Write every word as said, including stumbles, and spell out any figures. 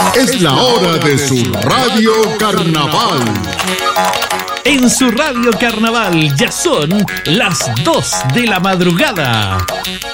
Es la hora de su Radio Carnaval. En su Radio Carnaval ya son las dos de la madrugada.